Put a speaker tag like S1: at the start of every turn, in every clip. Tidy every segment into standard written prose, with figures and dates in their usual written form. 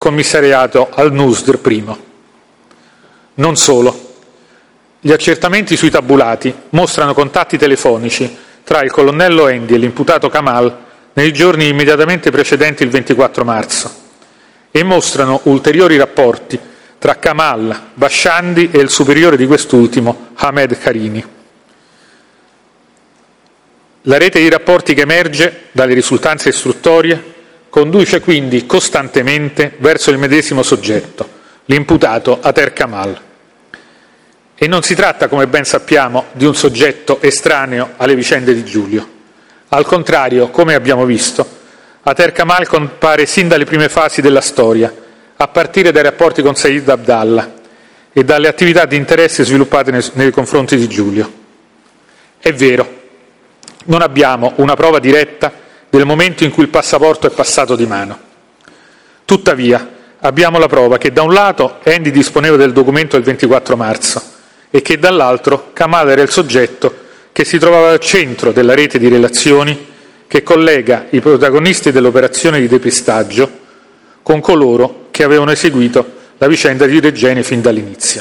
S1: commissariato al-Nusr primo. Non solo. Gli accertamenti sui tabulati mostrano contatti telefonici tra il colonnello Endi e l'imputato Kamal nei giorni immediatamente precedenti il 24 marzo e mostrano ulteriori rapporti tra Kamal, Bashandi e il superiore di quest'ultimo, Ahmed Karini. La rete di rapporti che emerge dalle risultanze istruttorie conduce quindi costantemente verso il medesimo soggetto, l'imputato Ater Kamal. E non si tratta, come ben sappiamo, di un soggetto estraneo alle vicende di Giulio. Al contrario, come abbiamo visto, Ater Kamal compare sin dalle prime fasi della storia, a partire dai rapporti con Said Abdallah e dalle attività di interesse sviluppate nei confronti di Giulio. È vero, non abbiamo una prova diretta del momento in cui il passaporto è passato di mano. Tuttavia, abbiamo la prova che da un lato Endi disponeva del documento il 24 marzo e che dall'altro Kamal era il soggetto che si trovava al centro della rete di relazioni che collega i protagonisti dell'operazione di depistaggio con coloro che avevano eseguito la vicenda di Regeni fin dall'inizio.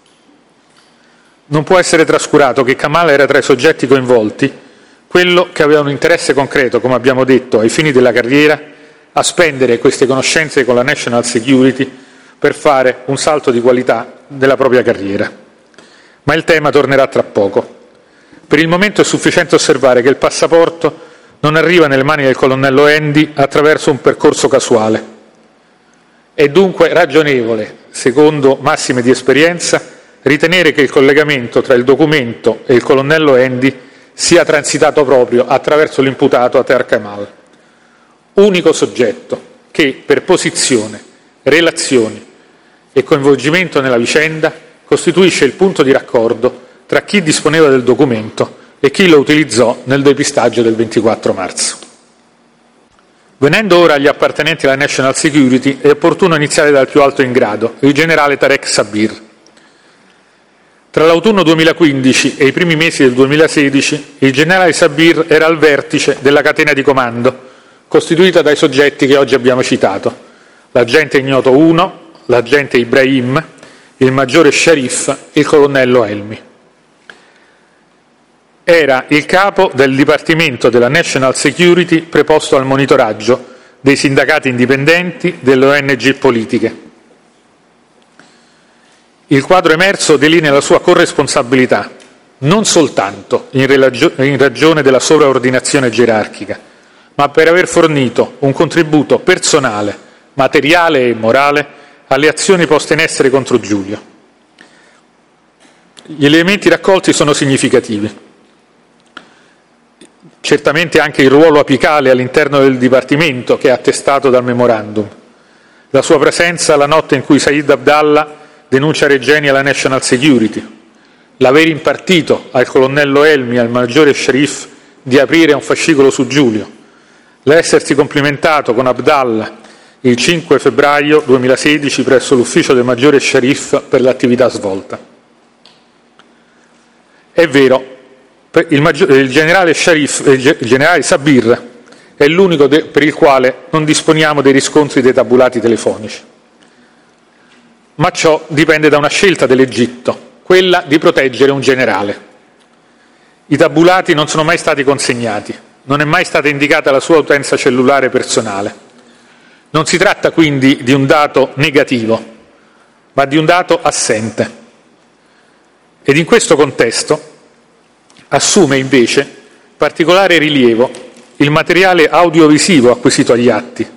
S1: Non può essere trascurato che Kamal era tra i soggetti coinvolti quello che aveva un interesse concreto, come abbiamo detto, ai fini della carriera, a spendere queste conoscenze con la National Security per fare un salto di qualità della propria carriera. Ma il tema tornerà tra poco. Per il momento è sufficiente osservare che il passaporto non arriva nelle mani del colonnello Endi attraverso un percorso casuale. È dunque ragionevole, secondo massime di esperienza, ritenere che il collegamento tra il documento e il colonnello Endi sia transitato proprio attraverso l'imputato Ater Kamal, unico soggetto che per posizione, relazioni e coinvolgimento nella vicenda costituisce il punto di raccordo tra chi disponeva del documento e chi lo utilizzò nel depistaggio del 24 marzo. Venendo ora agli appartenenti alla National Security, è opportuno iniziare dal più alto in grado, il generale Tarek Sabir. Tra l'autunno 2015 e i primi mesi del 2016, il generale Sabir era al vertice della catena di comando, costituita dai soggetti che oggi abbiamo citato: l'agente ignoto 1, l'agente Ibrahim, il maggiore Sharif e il colonnello Helmi. Era il capo del Dipartimento della National Security preposto al monitoraggio dei sindacati indipendenti, delle ONG politiche. Il quadro emerso delinea la sua corresponsabilità, non soltanto in ragione della sovraordinazione gerarchica, ma per aver fornito un contributo personale, materiale e morale alle azioni poste in essere contro Giulio. Gli elementi raccolti sono significativi. Certamente anche il ruolo apicale all'interno del Dipartimento, che è attestato dal memorandum, la sua presenza la notte in cui Said Abdallah denuncia Regeni alla National Security, l'aver impartito al colonnello Helmi e al maggiore Sharif di aprire un fascicolo su Giulio, l'essersi complimentato con Abdallah il 5 febbraio 2016 presso l'ufficio del maggiore Sharif per l'attività svolta. È vero, il generale Sabir è l'unico per il quale non disponiamo dei riscontri dei tabulati telefonici. Ma ciò dipende da una scelta dell'Egitto, quella di proteggere un generale. I tabulati non sono mai stati consegnati, non è mai stata indicata la sua utenza cellulare personale. Non si tratta quindi di un dato negativo, ma di un dato assente. Ed in questo contesto assume invece particolare rilievo il materiale audiovisivo acquisito agli atti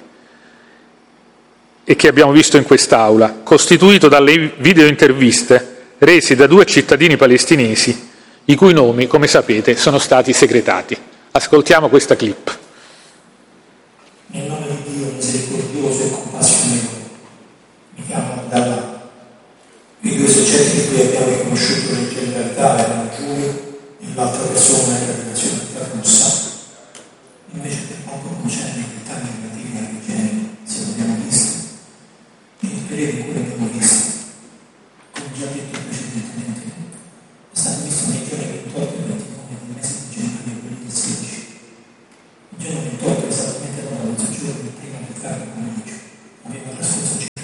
S1: e che abbiamo visto in quest'Aula, costituito dalle videointerviste resi da 2 cittadini palestinesi, i cui nomi, come sapete, sono stati segretati. Ascoltiamo questa clip.
S2: Nel nome di Dio misericordioso e compassionevole, mi chiamo Abdallah. I 2 soggetti di cui abbiamo riconosciuto le generalità erano Giulio e l'altra persona era la nazionalità russa. Invece per quanto concerne i dettagli relativi alla Regeni, se l'abbiamo visto, nel periodo in cui l'abbiamo visto, come già detto precedentemente, è stato visto nei giorni 28 e 29 del mese di gennaio 2016. Il giorno 28 esattamente dopo la mezzogiorno prima del carro pomeriggio aveva trascorso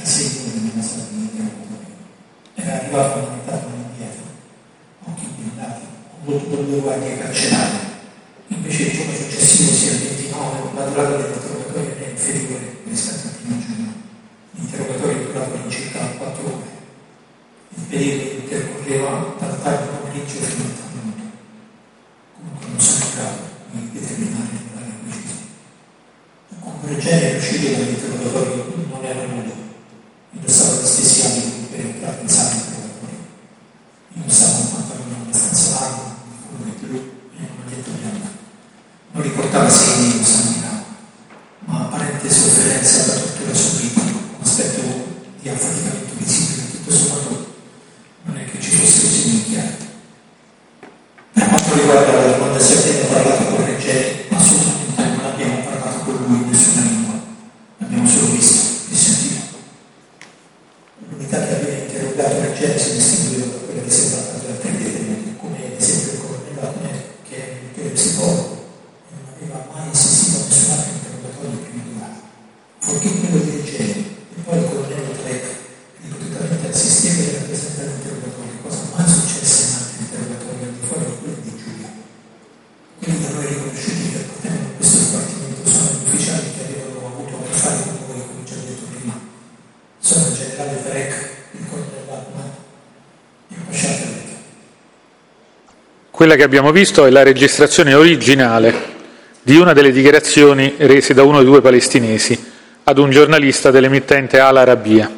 S2: va fondamentale indietro, occhi blindati, con 2 guardie carcerarie. Invece il giorno successivo, sia il 29, la durata dell'interrogatorio è inferiore rispetto al 1 giugno. L'interrogatorio è durato all'incirca 4 ore. Il periodo intercorreva dal tardo pomeriggio fino al tramonto. Comunque non sono in grado di determinare l'orario preciso. Comunque Regeni è uscito dall'interrogatorio non era nudo. Indossava gli stessi abiti per entrare in sala di interrogatorio. Indossava un pantalone abbastanza largo, di colore blu e una maglietta bianca. Non riportava segni sanguinari, ma apparente sofferenza da tortura subita, un aspetto di affaticamento visibile. Tutto sommato non è che ci fossero segni chiari. Per quanto riguarda la domanda se abbiamo parlato con Regeni, assolutamente non abbiamo parlato con lui in nessuna lingua, l'abbiamo solo visto e sentito. L'unità che aveva interrogato Regeni si distingueva da quella riservata ad altri detenuti, come ad esempio il colonnello Agné, che è un migliore psicologo e non aveva mai assistito a nessun altro interrogatorio prima di ora. Fuorché quello di Regeni e poi il colonnello Tarek, ripetutamente assisteva e rappresentava l'interrogatorio, cosa mai successa in altri interrogatori al di fuori di quelli di Giulia. Quelli da noi riconosciuti che appartengono a questo dipartimento sono gli ufficiali che avevano avuto a che fare con noi, come già detto prima. Sono il generale Tarek, il colonnello Ahmad e il Pascià Tarek.
S1: Quella che abbiamo visto è la registrazione originale di una delle dichiarazioni rese da uno dei 2 palestinesi ad un giornalista dell'emittente Al Arabiya.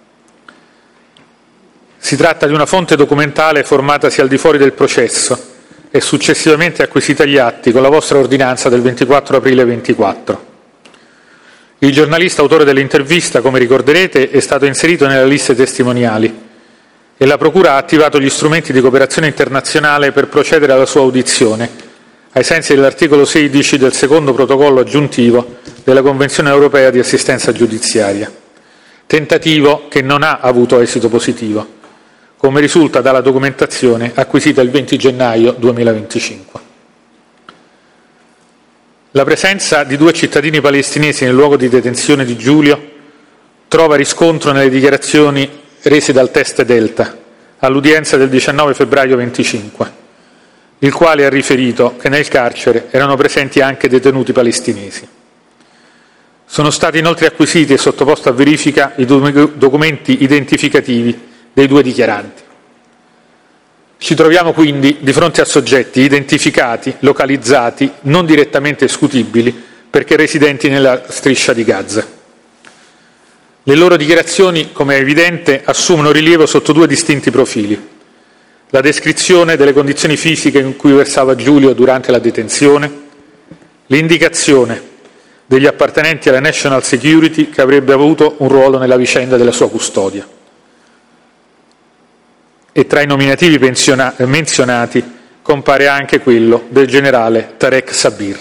S1: Si tratta di una fonte documentale formatasi al di fuori del processo e successivamente acquisita agli atti con la vostra ordinanza del 24 aprile 24. Il giornalista autore dell'intervista, come ricorderete, è stato inserito nelle liste testimoniali e la Procura ha attivato gli strumenti di cooperazione internazionale per procedere alla sua audizione, ai sensi dell'articolo 16 del secondo protocollo aggiuntivo della Convenzione europea di assistenza giudiziaria. Tentativo che non ha avuto esito positivo, come risulta dalla documentazione acquisita il 20 gennaio 2025. La presenza di 2 cittadini palestinesi nel luogo di detenzione di Giulio trova riscontro nelle dichiarazioni rese dal test Delta all'udienza del 19 febbraio 25, il quale ha riferito che nel carcere erano presenti anche detenuti palestinesi. Sono stati inoltre acquisiti e sottoposti a verifica i documenti identificativi dei 2 dichiaranti. Ci troviamo quindi di fronte a soggetti identificati, localizzati, non direttamente escutibili perché residenti nella striscia di Gaza. Le loro dichiarazioni, come è evidente, assumono rilievo sotto 2 distinti profili. La descrizione delle condizioni fisiche in cui versava Giulio durante la detenzione, l'indicazione degli appartenenti alla National Security che avrebbe avuto un ruolo nella vicenda della sua custodia. E tra i nominativi menzionati compare anche quello del generale Tarek Sabir.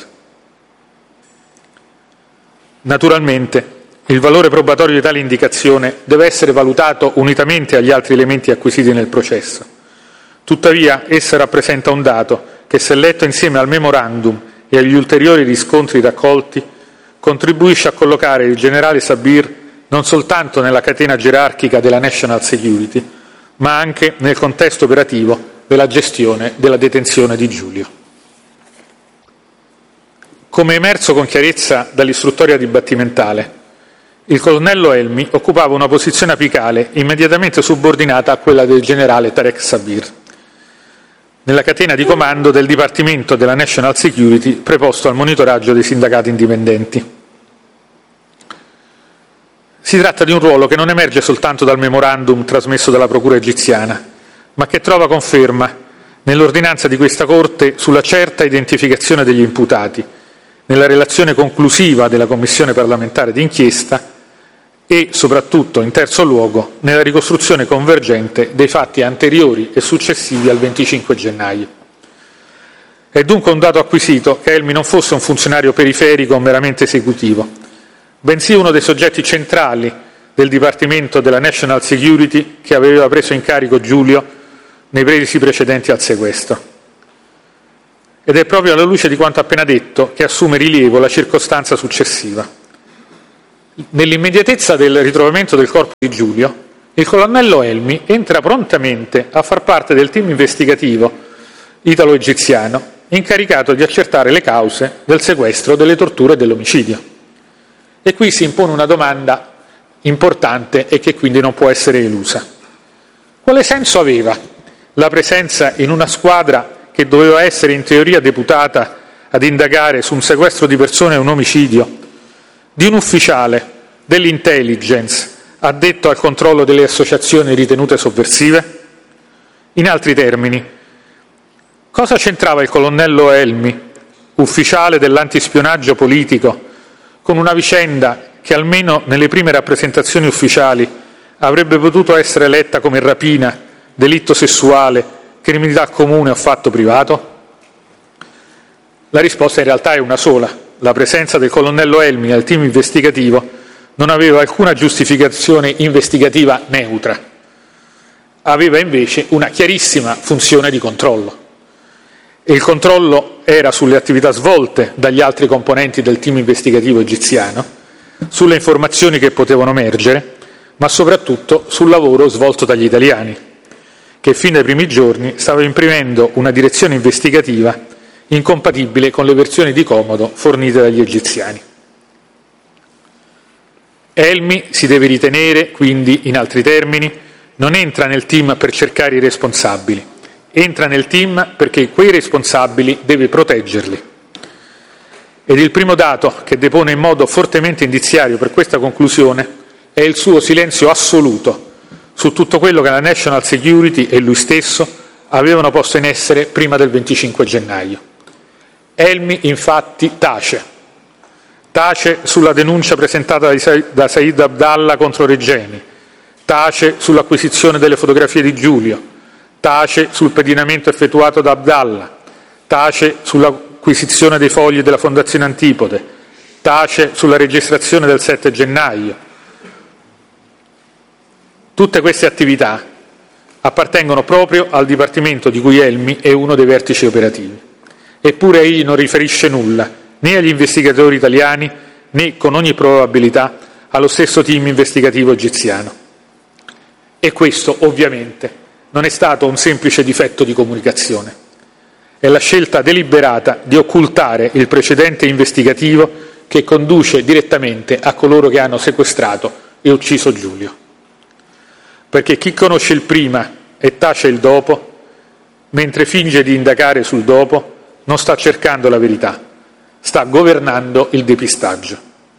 S1: Naturalmente, il valore probatorio di tale indicazione deve essere valutato unitamente agli altri elementi acquisiti nel processo. Tuttavia, essa rappresenta un dato che, se letto insieme al memorandum e agli ulteriori riscontri raccolti, contribuisce a collocare il generale Sabir non soltanto nella catena gerarchica della National Security, ma anche nel contesto operativo della gestione della detenzione di Giulio. Come emerso con chiarezza dall'istruttoria dibattimentale, il colonnello Helmi occupava una posizione apicale immediatamente subordinata a quella del generale Tarek Sabir, nella catena di comando del Dipartimento della National Security preposto al monitoraggio dei sindacati indipendenti. Si tratta di un ruolo che non emerge soltanto dal memorandum trasmesso dalla Procura egiziana, ma che trova conferma nell'ordinanza di questa Corte sulla certa identificazione degli imputati, nella relazione conclusiva della Commissione parlamentare d'inchiesta e, soprattutto, in terzo luogo, nella ricostruzione convergente dei fatti anteriori e successivi al 25 gennaio. È dunque un dato acquisito che Helmi non fosse un funzionario periferico o meramente esecutivo, bensì uno dei soggetti centrali del Dipartimento della National Security che aveva preso in carico Giulio nei mesi precedenti al sequestro. Ed è proprio alla luce di quanto appena detto che assume rilievo la circostanza successiva. Nell'immediatezza del ritrovamento del corpo di Giulio, il colonnello Elmi entra prontamente a far parte del team investigativo italo-egiziano incaricato di accertare le cause del sequestro, delle torture e dell'omicidio. E qui si impone una domanda importante e che quindi non può essere elusa. Quale senso aveva la presenza in una squadra che doveva essere in teoria deputata ad indagare su un sequestro di persone e un omicidio di un ufficiale dell'intelligence addetto al controllo delle associazioni ritenute sovversive? In altri termini, cosa c'entrava il colonnello Elmi, ufficiale dell'antispionaggio politico, con una vicenda che almeno nelle prime rappresentazioni ufficiali avrebbe potuto essere letta come rapina, delitto sessuale, criminalità comune o fatto privato? La risposta in realtà è una sola. La presenza del colonnello Elmi nel team investigativo non aveva alcuna giustificazione investigativa neutra. Aveva invece una chiarissima funzione di controllo. E il controllo era sulle attività svolte dagli altri componenti del team investigativo egiziano, sulle informazioni che potevano emergere, ma soprattutto sul lavoro svolto dagli italiani, che fin dai primi giorni stava imprimendo una direzione investigativa incompatibile con le versioni di comodo fornite dagli egiziani. Elmi, si deve ritenere, quindi, in altri termini, non entra nel team per cercare i responsabili, entra nel team perché quei responsabili deve proteggerli. Ed il primo dato che depone in modo fortemente indiziario per questa conclusione è il suo silenzio assoluto su tutto quello che la National Security e lui stesso avevano posto in essere prima del 25 gennaio. Elmi, infatti, tace sulla denuncia presentata da Said Abdallah contro Regeni, tace sull'acquisizione delle fotografie di Giulio, tace sul pedinamento effettuato da Abdallah, tace sull'acquisizione dei fogli della Fondazione Antipode, tace sulla registrazione del 7 gennaio. Tutte queste attività appartengono proprio al dipartimento di cui Elmi è uno dei vertici operativi. Eppure egli non riferisce nulla, né agli investigatori italiani, né, con ogni probabilità, allo stesso team investigativo egiziano. E questo, ovviamente, non è stato un semplice difetto di comunicazione. È la scelta deliberata di occultare il precedente investigativo che conduce direttamente a coloro che hanno sequestrato e ucciso Giulio. Perché chi conosce il prima e tace il dopo, mentre finge di indagare sul dopo, non sta cercando la verità, sta governando il depistaggio.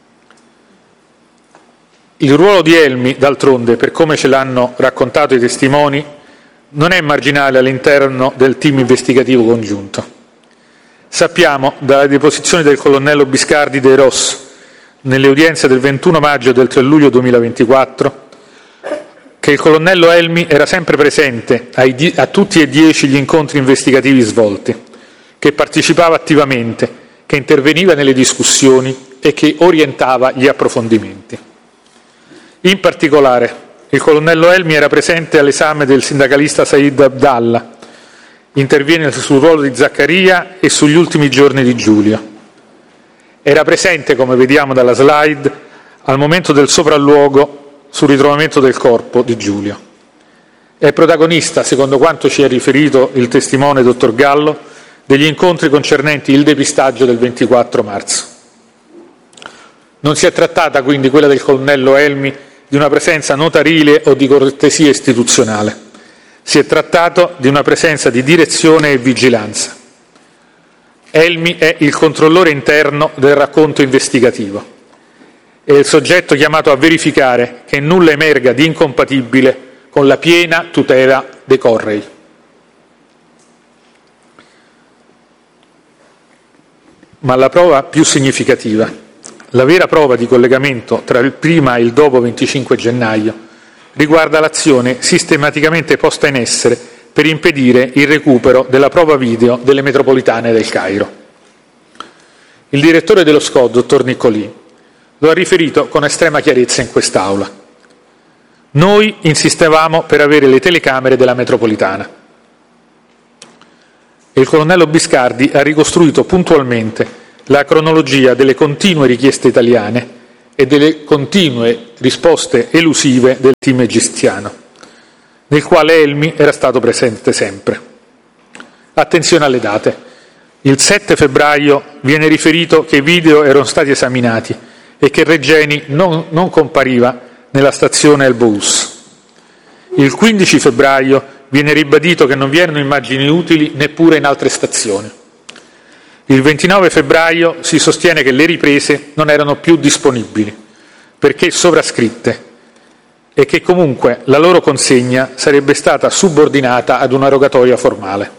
S1: Il ruolo di Elmi, d'altronde, per come ce l'hanno raccontato i testimoni, non è marginale all'interno del team investigativo congiunto. Sappiamo, dalla deposizione del colonnello Biscardi dei Ros nelle udienze del 21 maggio e del 3 luglio 2024, che il colonnello Elmi era sempre presente a tutti e 10 gli incontri investigativi svolti, che partecipava attivamente, che interveniva nelle discussioni e che orientava gli approfondimenti. In particolare, il colonnello Elmi era presente all'esame del sindacalista Said Abdallah, interviene sul ruolo di Zaccaria e sugli ultimi giorni di Giulio. Era presente, come vediamo dalla slide, al momento del sopralluogo sul ritrovamento del corpo di Giulio. È protagonista, secondo quanto ci ha riferito il testimone dottor Gallo, degli incontri concernenti il depistaggio del 24 marzo. Non si è trattata quindi quella del colonnello Elmi di una presenza notarile o di cortesia istituzionale. Si è trattato di una presenza di direzione e vigilanza. Elmi è il controllore interno del racconto investigativo. È il soggetto chiamato a verificare che nulla emerga di incompatibile con la piena tutela dei Correi. Ma la prova più significativa, la vera prova di collegamento tra il prima e il dopo 25 gennaio, riguarda l'azione sistematicamente posta in essere per impedire il recupero della prova video delle metropolitane del Cairo. Il direttore dello SCOD, dottor Niccolì, lo ha riferito con estrema chiarezza in quest'Aula. Noi insistevamo per avere le telecamere della metropolitana. E il colonnello Biscardi ha ricostruito puntualmente la cronologia delle continue richieste italiane e delle continue risposte elusive del team egiziano, nel quale Helmi era stato presente sempre. Attenzione alle date. Il 7 febbraio viene riferito che i video erano stati esaminati e che Regeni non compariva nella stazione Elbous. Il 15 febbraio viene ribadito che non vi erano immagini utili neppure in altre stazioni. Il 29 febbraio si sostiene che le riprese non erano più disponibili perché sovrascritte e che comunque la loro consegna sarebbe stata subordinata ad una rogatoria formale.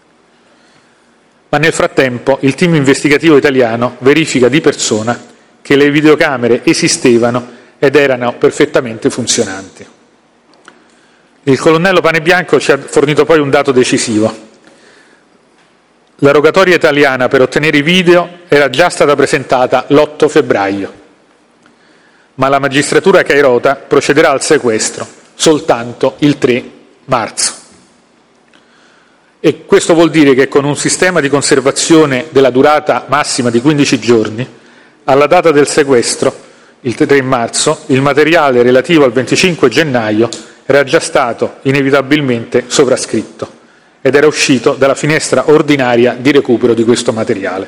S1: Ma nel frattempo il team investigativo italiano verifica di persona che le videocamere esistevano ed erano perfettamente funzionanti. Il colonnello Panebianco ci ha fornito poi un dato decisivo. La rogatoria italiana per ottenere i video era già stata presentata l'8 febbraio, ma la magistratura cairota procederà al sequestro soltanto il 3 marzo. E questo vuol dire che con un sistema di conservazione della durata massima di 15 giorni, alla data del sequestro, il 3 marzo, il materiale relativo al 25 gennaio era già stato inevitabilmente sovrascritto ed era uscito dalla finestra ordinaria di recupero di questo materiale.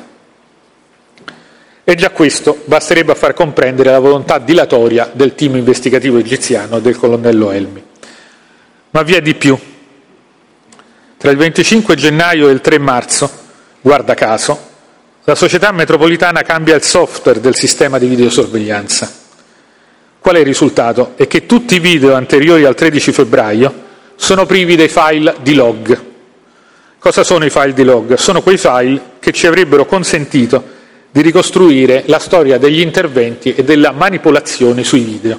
S1: E già questo basterebbe a far comprendere la volontà dilatoria del team investigativo egiziano del colonnello Helmi. Ma vi è di più. Tra il 25 gennaio e il 3 marzo, guarda caso, la società metropolitana cambia il software del sistema di videosorveglianza. Qual è il risultato? È che tutti i video anteriori al 13 febbraio sono privi dei file di log. Cosa sono i file di log? Sono quei file che ci avrebbero consentito di ricostruire la storia degli interventi e della manipolazione sui video.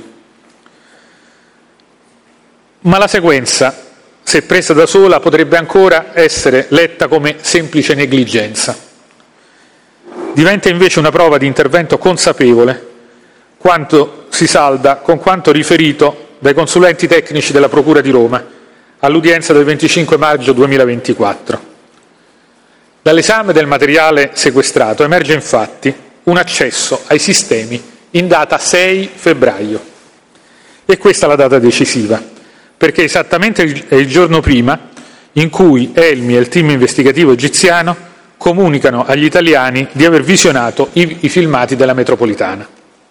S1: Ma la sequenza, se presa da sola, potrebbe ancora essere letta come semplice negligenza. Diventa invece una prova di intervento consapevole quanto si salda con quanto riferito dai consulenti tecnici della Procura di Roma all'udienza del 25 maggio 2024. Dall'esame del materiale sequestrato emerge infatti un accesso ai sistemi in data 6 febbraio. E questa è la data decisiva, perché esattamente è il giorno prima in cui Helmi e il team investigativo egiziano comunicano agli italiani di aver visionato i filmati della metropolitana.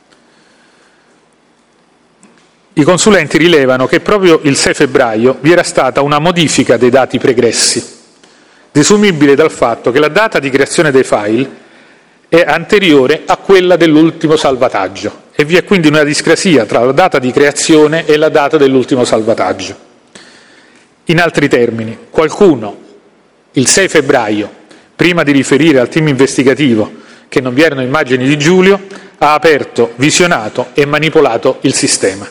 S1: I consulenti rilevano che proprio il 6 febbraio vi era stata una modifica dei dati pregressi, desumibile dal fatto che la data di creazione dei file è anteriore a quella dell'ultimo salvataggio e vi è quindi una discrasia tra la data di creazione e la data dell'ultimo salvataggio. In altri termini, qualcuno il 6 febbraio, prima di riferire al team investigativo che non vi erano immagini di Giulio, ha aperto, visionato e manipolato il sistema.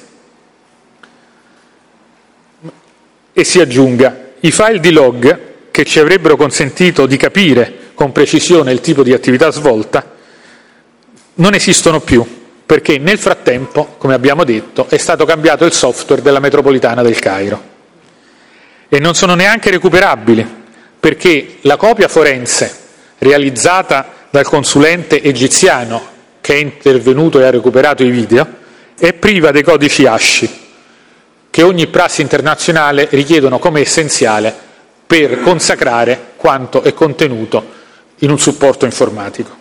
S1: E si aggiunga, i file di log che ci avrebbero consentito di capire con precisione il tipo di attività svolta non esistono più, perché nel frattempo, come abbiamo detto, è stato cambiato il software della metropolitana del Cairo. E non sono neanche recuperabili, perché la copia forense realizzata dal consulente egiziano che è intervenuto e ha recuperato i video è priva dei codici ASCII, che ogni prassi internazionale richiedono come essenziale per consacrare quanto è contenuto in un supporto informatico.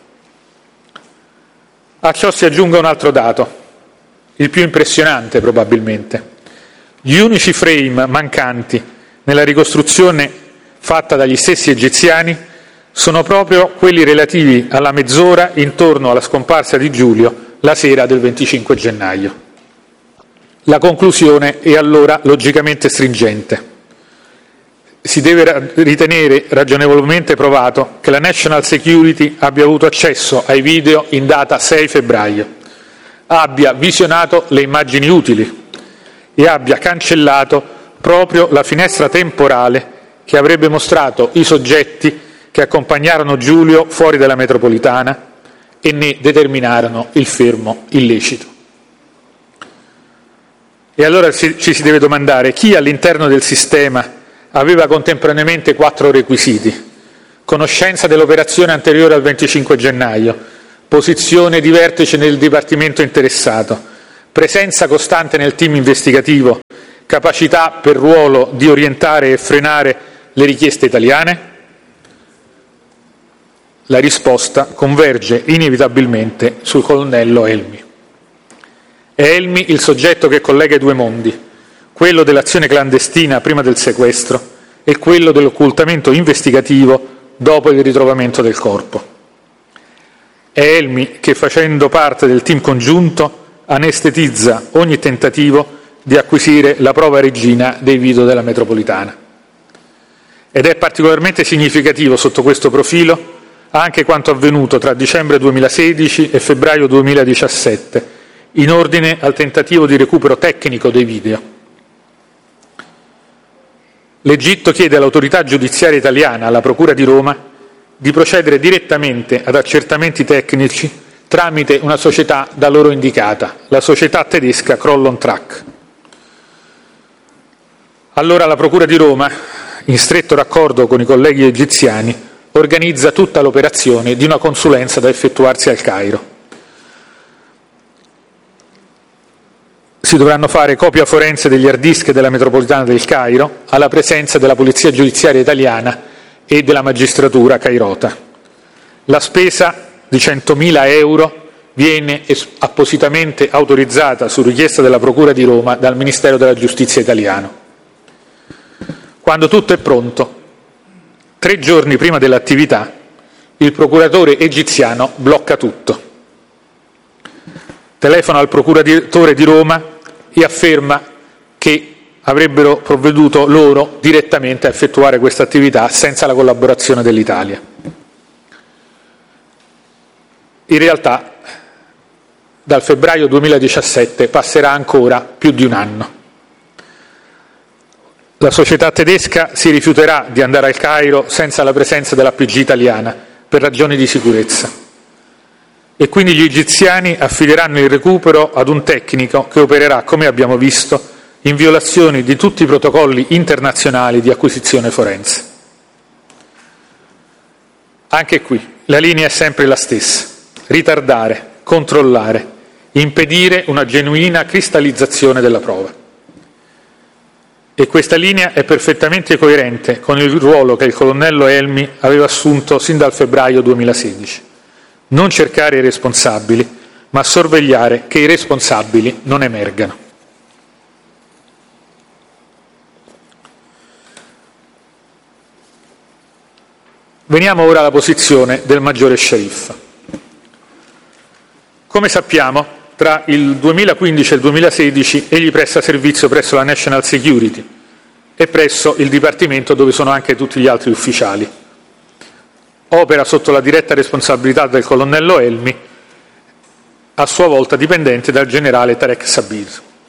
S1: A ciò si aggiunga un altro dato, il più impressionante probabilmente. Gli unici frame mancanti nella ricostruzione fatta dagli stessi egiziani sono proprio quelli relativi alla mezz'ora intorno alla scomparsa di Giulio la sera del 25 gennaio. La conclusione è allora logicamente stringente. Si deve ritenere ragionevolmente provato che la National Security abbia avuto accesso ai video in data 6 febbraio, abbia visionato le immagini utili e abbia cancellato proprio la finestra temporale che avrebbe mostrato i soggetti che accompagnarono Giulio fuori dalla metropolitana e ne determinarono il fermo illecito. E allora ci si deve domandare chi all'interno del sistema aveva contemporaneamente 4 requisiti: conoscenza dell'operazione anteriore al 25 gennaio, posizione di vertice nel dipartimento interessato, presenza costante nel team investigativo, capacità per ruolo di orientare e frenare le richieste italiane? La risposta converge inevitabilmente sul colonnello Helmy. È Helmy il soggetto che collega i due mondi, quello dell'azione clandestina prima del sequestro e quello dell'occultamento investigativo dopo il ritrovamento del corpo. È Helmy che, facendo parte del team congiunto, anestetizza ogni tentativo di acquisire la prova regina dei video della metropolitana. Ed è particolarmente significativo sotto questo profilo anche quanto avvenuto tra dicembre 2016 e febbraio 2017 in ordine al tentativo di recupero tecnico dei video. L'Egitto chiede all'autorità giudiziaria italiana, alla Procura di Roma, di procedere direttamente ad accertamenti tecnici tramite una società da loro indicata, la società tedesca Kroll Track. Allora la Procura di Roma, in stretto raccordo con i colleghi egiziani, organizza tutta l'operazione di una consulenza da effettuarsi al Cairo. Si dovranno fare copia forense degli hard disk della metropolitana del Cairo alla presenza della Polizia Giudiziaria italiana e della magistratura cairota. La spesa di 100.000 euro viene appositamente autorizzata su richiesta della Procura di Roma dal Ministero della Giustizia italiano. Quando tutto è pronto, 3 giorni prima dell'attività, il procuratore egiziano blocca tutto. Telefona al procuratore di Roma e afferma che avrebbero provveduto loro direttamente a effettuare questa attività senza la collaborazione dell'Italia. In realtà, dal febbraio 2017 passerà ancora più di un anno. La società tedesca si rifiuterà di andare al Cairo senza la presenza dell'APG italiana per ragioni di sicurezza e quindi gli egiziani affideranno il recupero ad un tecnico che opererà, come abbiamo visto, in violazione di tutti i protocolli internazionali di acquisizione forense. Anche qui la linea è sempre la stessa: ritardare, controllare, impedire una genuina cristallizzazione della prova. E questa linea è perfettamente coerente con il ruolo che il colonnello Helmy aveva assunto sin dal febbraio 2016. Non cercare i responsabili, ma sorvegliare che i responsabili non emergano. Veniamo ora alla posizione del maggiore Sharif. Come sappiamo, tra il 2015 e il 2016 egli presta servizio presso la National Security e presso il Dipartimento dove sono anche tutti gli altri ufficiali. Opera sotto la diretta responsabilità del colonnello Helmy, a sua volta dipendente dal generale Tarek Sabir.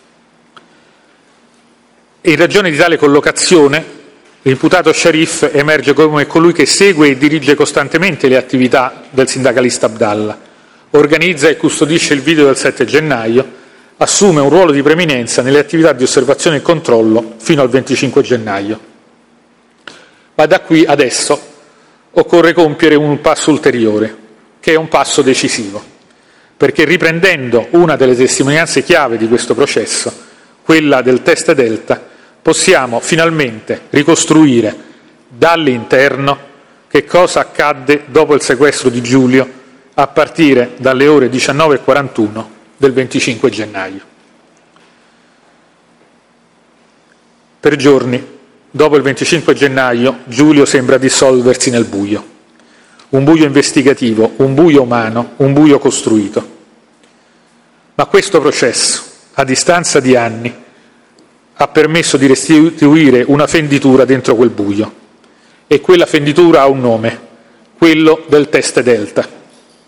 S1: E in ragione di tale collocazione, l'imputato Sharif emerge come colui che segue e dirige costantemente le attività del sindacalista Abdallah, organizza e custodisce il video del 7 gennaio, assume un ruolo di preeminenza nelle attività di osservazione e controllo fino al 25 gennaio. Ma da qui adesso occorre compiere un passo ulteriore, che è un passo decisivo, perché riprendendo una delle testimonianze chiave di questo processo, quella del test Delta, possiamo finalmente ricostruire dall'interno che cosa accadde dopo il sequestro di Giulio a partire dalle ore 19:41 del 25 gennaio. Per giorni, dopo il 25 gennaio, Giulio sembra dissolversi nel buio. Un buio investigativo, un buio umano, un buio costruito. Ma questo processo, a distanza di anni, ha permesso di restituire una fenditura dentro quel buio. E quella fenditura ha un nome, quello del test Delta.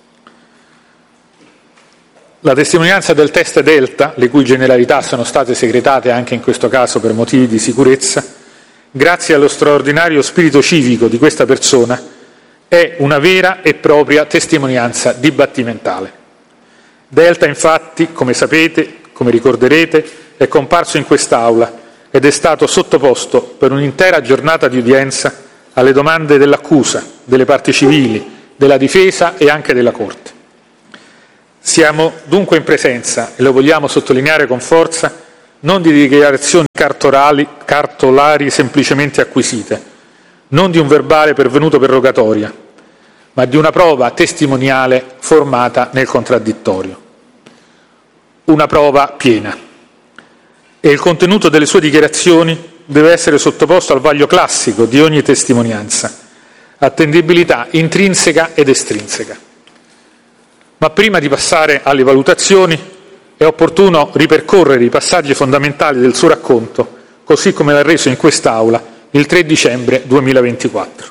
S1: La testimonianza del test Delta, le cui generalità sono state segretate anche in questo caso per motivi di sicurezza, grazie allo straordinario spirito civico di questa persona, è una vera e propria testimonianza dibattimentale. Delta, infatti, come sapete, come ricorderete, è comparso in quest'Aula ed è stato sottoposto per un'intera giornata di udienza alle domande dell'accusa, delle parti civili, della difesa e anche della Corte. Siamo dunque in presenza, e lo vogliamo sottolineare con forza, non di dichiarazioni cartolari semplicemente acquisite, non di un verbale pervenuto per rogatoria, ma di una prova testimoniale formata nel contraddittorio. Una prova piena. E il contenuto delle sue dichiarazioni deve essere sottoposto al vaglio classico di ogni testimonianza, attendibilità intrinseca ed estrinseca. Ma prima di passare alle valutazioni è opportuno ripercorrere i passaggi fondamentali del suo racconto, così come l'ha reso in quest'Aula il 3 dicembre 2024.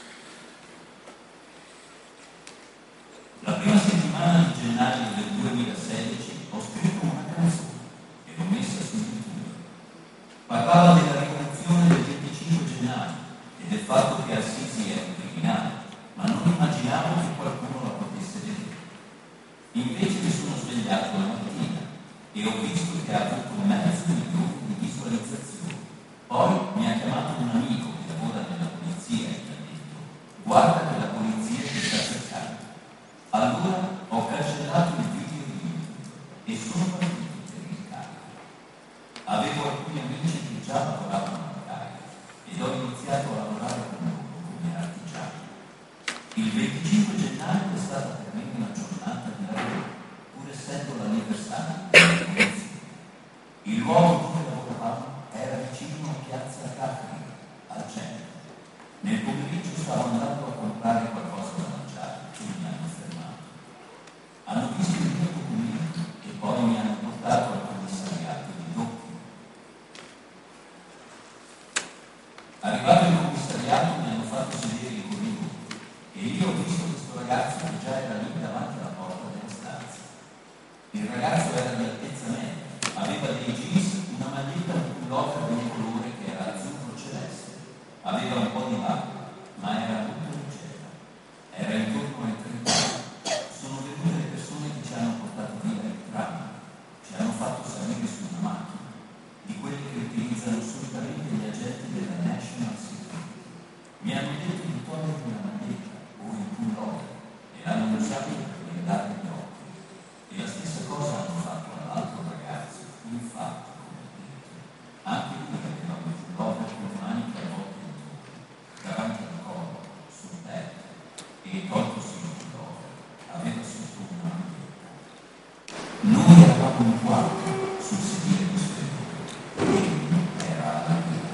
S3: La prima settimana di gennaio del 2016 ho scritto una canzone e l'ho messa su YouTube. Parlava della rivoluzione del 25 gennaio e del fatto che Al-Sisi era un criminale, ma non immaginavo che qualcuno la potesse vedere. Invece mi sono svegliato la mattina e ho visto che ha avuto 500.000 di visualizzazioni. Poi mi ha chiamato un amico che lavora nella polizia e mi ha detto: guarda che la polizia ti sta cercando. Allora ho cancellato il video di YouTube e sono partito per il carico. Avevo alcuni amici che già lavoravano al carico ed ho iniziato a lavorare con loro come artigiano. Il 25 gennaio è stata per me una giornata di lavoro, pur essendo l'anniversario della rivoluzione. Il luogo dove lavoravamo era vicino a Piazza Capri, al centro. Nel pomeriggio stavo andando a comprare qualcosa da mangiare e mi hanno fermato. Hanno visto il mio documento e poi mi hanno portato al commissariato di Doppio. Arrivato in commissariato mi hanno fatto sedere in corridoio e io ho visto questo ragazzo che già era lì davanti alla porta della stanza. Il ragazzo era di altezza media, aveva dei jeans, una maglietta, un pullover di un colore che era azzurro celeste, aveva un po' di barba, ma era molto leggera. Era intorno ai 30 anni. Sono venute le persone che ci hanno portato via il tram, ci hanno fatto salire su una macchina, di quelle che utilizzano solitamente gli agenti della National Security. Mi hanno detto di togliermi la maglietta o il pullover e l'hanno usato per blindare gli occhi. E la stessa cosa hanno fatto all'altro ragazzo, infatti, come ho detto. Anche lui aveva un pullover con le maniche a volte intorno, davanti al collo, sul petto, e toltosi il pullover, aveva sotto una maglietta. Noi eravamo in quattro sul sedile posteriore, e lui era alla guida.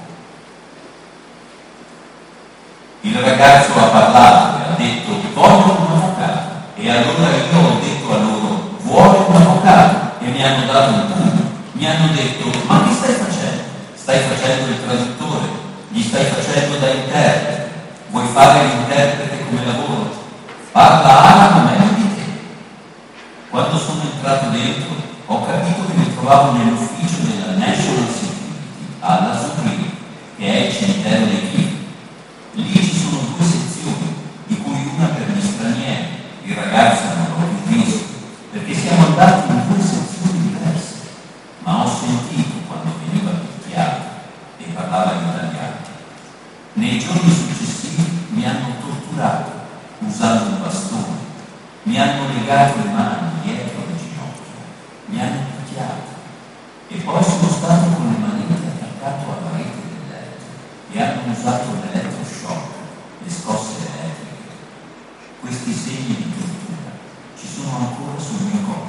S3: Il ragazzo ha parlato e ha detto: voglio un avvocato. E allora io ho detto a loro: vuole un avvocato? E mi hanno dato un pugno. Mi hanno detto: ma che stai facendo? Stai facendo il traduttore? Gli stai facendo da interprete? Vuoi fare l'interprete come lavoro? Parla arabo meglio di te. Quando sono entrato dentro ho capito che mi trovavo nell'ufficio della National Security alla Zucchini, che è il cimitero dei vivi. Lì ci sono due sezioni, di cui una per gli stranieri. Il ragazzo non l'ho più visto, perché siamo andati in due sezioni diverse, ma ho sentito quando veniva picchiato e parlava in italiano. Nei giorni successivi mi hanno torturato usando un bastone, mi hanno legato le mani dietro le ginocchia, mi hanno picchiato e poi sono stato con le manette attaccato alla rete del letto e hanno usato l'elettroshock, le scosse elettriche. Questi segni di tortura ci sono ancora sul mio corpo.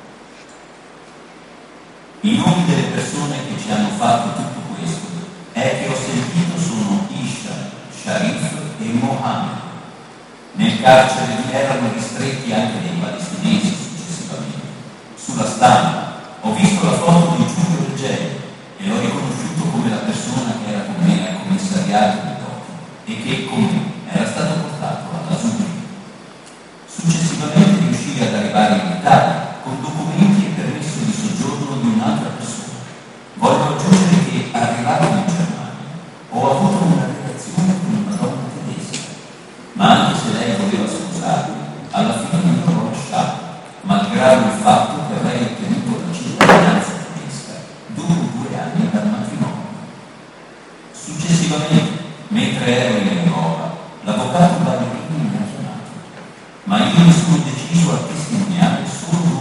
S3: I nomi delle persone che ci hanno fatto tutto questo è che ho sentito sono Isha, Sharif e Mohammed. Nel carcere vi erano ristretti anche dei palestinesi successivamente. Sulla stampa ho visto la foto di Giulio Regeni e l'ho riconosciuto come la persona che era con me al commissariato di Tokyo e che con me era stato portato alla Zucchini. Successivamente riuscì ad arrivare in Italia con documenti e permesso di soggiorno di un'altra persona. Voglio aggiungere che arrivato in Germania ho avuto una relazione con una donna tedesca, ma anche se lei voleva sposarmi, alla fine non l'ho lasciato, malgrado il fatto che avrei ottenuto la cittadinanza tedesca dopo 2 anni dal matrimonio. Successivamente, mentre ero in Europa, l'avvocato Ballerini mi ha chiamato, ma io mi sono deciso a testimoniare solo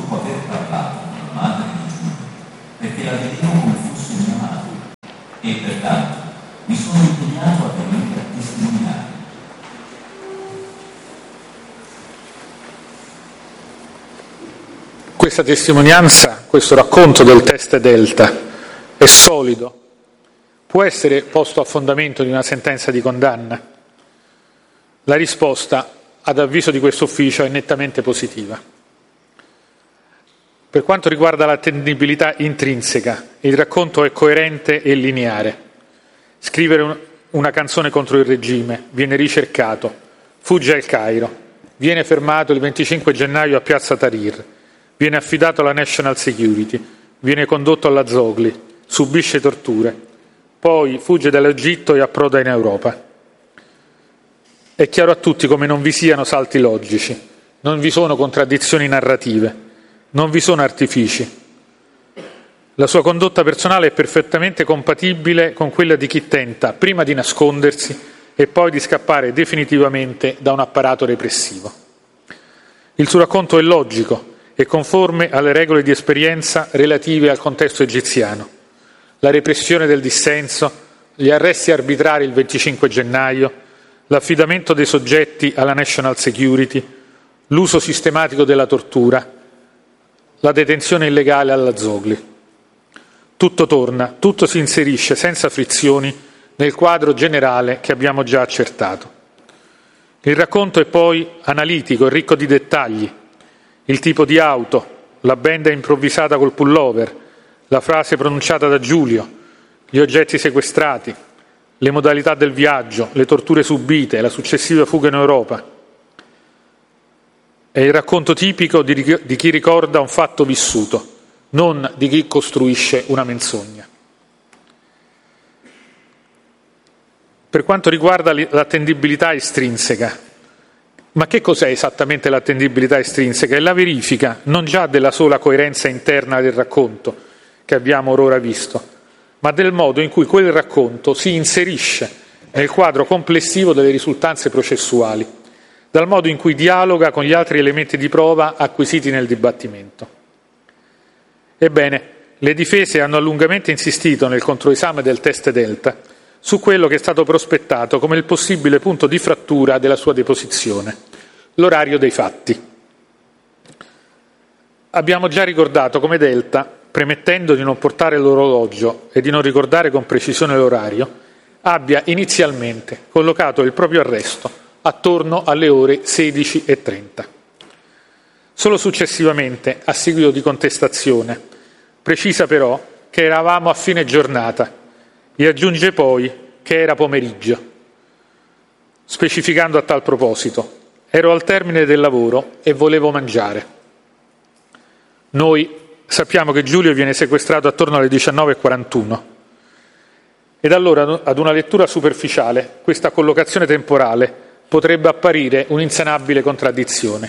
S3: e pertanto mi sono impegnato a venire a testimoniare.
S1: Questa testimonianza, questo racconto del test Delta è solido, può essere posto a fondamento di una sentenza di condanna? La risposta, ad avviso di questo ufficio, è nettamente positiva. Per quanto riguarda l'attendibilità intrinseca, il racconto è coerente e lineare. Scrivere una canzone contro il regime, viene ricercato, fugge al Cairo, viene fermato il 25 gennaio a Piazza Tahrir, viene affidato alla National Security, viene condotto alla Zogli, subisce torture, poi fugge dall'Egitto e approda in Europa. È chiaro a tutti come non vi siano salti logici, non vi sono contraddizioni narrative, non vi sono artifici. La sua condotta personale è perfettamente compatibile con quella di chi tenta prima di nascondersi e poi di scappare definitivamente da un apparato repressivo. Il suo racconto è logico e conforme alle regole di esperienza relative al contesto egiziano. La repressione del dissenso, gli arresti arbitrari il 25 gennaio, l'affidamento dei soggetti alla National Security, l'uso sistematico della tortura, la detenzione illegale alla Zogli. Tutto torna, tutto si inserisce senza frizioni nel quadro generale che abbiamo già accertato. Il racconto è poi analitico e ricco di dettagli. Il tipo di auto, la benda improvvisata col pullover, la frase pronunciata da Giulio, gli oggetti sequestrati, le modalità del viaggio, le torture subite, la successiva fuga in Europa. È il racconto tipico di chi ricorda un fatto vissuto, non di chi costruisce una menzogna. Per quanto riguarda l'attendibilità estrinseca, ma che cos'è esattamente l'attendibilità estrinseca? È la verifica non già della sola coerenza interna del racconto, che abbiamo ora visto, ma del modo in cui quel racconto si inserisce nel quadro complessivo delle risultanze processuali, dal modo in cui dialoga con gli altri elementi di prova acquisiti nel dibattimento. Ebbene, le difese hanno lungamente insistito nel controesame del test Delta su quello che è stato prospettato come il possibile punto di frattura della sua deposizione, l'orario dei fatti. Abbiamo già ricordato come Delta, premettendo di non portare l'orologio e di non ricordare con precisione l'orario, abbia inizialmente collocato il proprio arresto attorno alle ore 16:30. Solo successivamente, a seguito di contestazione, precisa però che eravamo a fine giornata e aggiunge poi che era pomeriggio, specificando a tal proposito: ero al termine del lavoro e volevo mangiare. Noi sappiamo che Giulio viene sequestrato attorno alle 19:41 ed allora, ad una lettura superficiale, questa collocazione temporale potrebbe apparire un'insanabile contraddizione.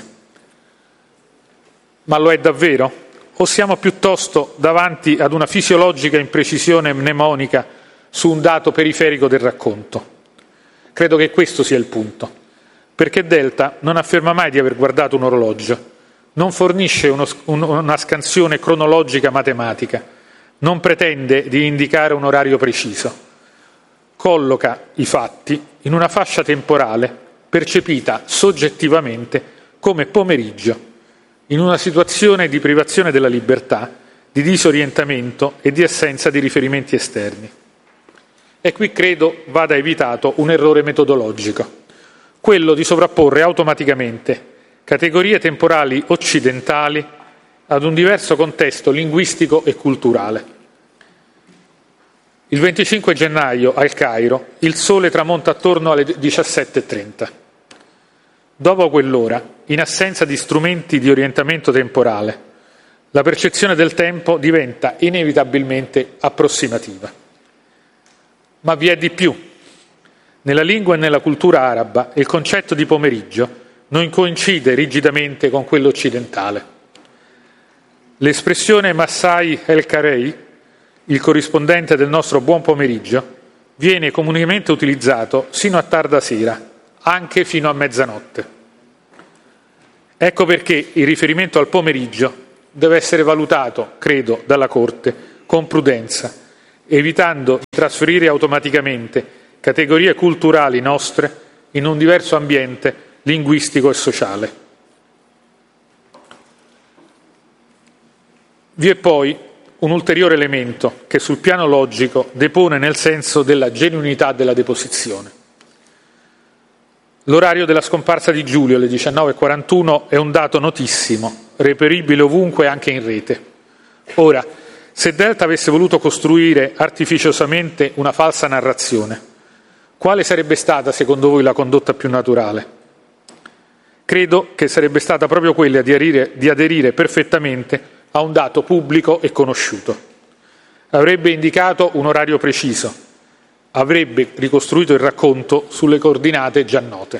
S1: Ma lo è davvero? O siamo piuttosto davanti ad una fisiologica imprecisione mnemonica su un dato periferico del racconto? Credo che questo sia il punto, perché Delta non afferma mai di aver guardato un orologio, non fornisce una scansione cronologica matematica, non pretende di indicare un orario preciso. Colloca i fatti in una fascia temporale percepita soggettivamente come pomeriggio, in una situazione di privazione della libertà, di disorientamento e di assenza di riferimenti esterni. E qui credo vada evitato un errore metodologico, quello di sovrapporre automaticamente categorie temporali occidentali ad un diverso contesto linguistico e culturale. Il 25 gennaio al Cairo il sole tramonta attorno alle 17:30. Dopo quell'ora, in assenza di strumenti di orientamento temporale, la percezione del tempo diventa inevitabilmente approssimativa. Ma vi è di più. Nella lingua e nella cultura araba il concetto di pomeriggio non coincide rigidamente con quello occidentale. L'espressione Masai el-Karei, il corrispondente del nostro buon pomeriggio, viene comunemente utilizzato sino a tarda sera, anche fino a mezzanotte. Ecco perché il riferimento al pomeriggio deve essere valutato, credo, dalla Corte con prudenza, evitando di trasferire automaticamente categorie culturali nostre in un diverso ambiente linguistico e sociale. Vi è poi un ulteriore elemento che sul piano logico depone nel senso della genuinità della deposizione. L'orario della scomparsa di Giulio, alle 19:41, è un dato notissimo, reperibile ovunque, anche in rete. Ora, se Delta avesse voluto costruire artificiosamente una falsa narrazione, quale sarebbe stata, secondo voi, la condotta più naturale? Credo che sarebbe stata proprio quella di aderire perfettamente a un dato pubblico e conosciuto. Avrebbe indicato un orario preciso, avrebbe ricostruito il racconto sulle coordinate già note.